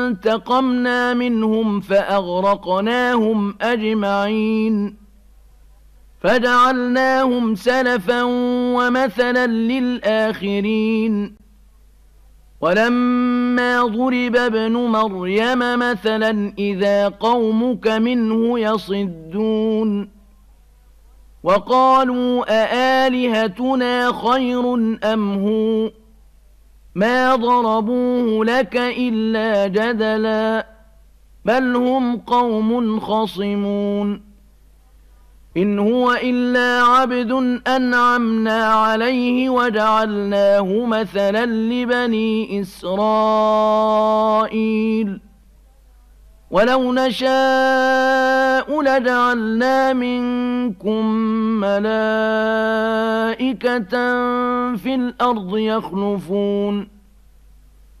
فانتقمنا منهم فأغرقناهم أجمعين فجعلناهم سلفا ومثلا للآخرين ولما ضرب ابن مريم مثلا إذا قومك منه يصدون وقالوا أآلهتنا خير أم هو ما ضربوه لك إلا جدلا بل هم قوم خصمون إن هو إلا عبد أنعمنا عليه وجعلناه مثلا لبني إسرائيل ولو نشاء لجعلنا منكم ملائكة في الأرض يخلفون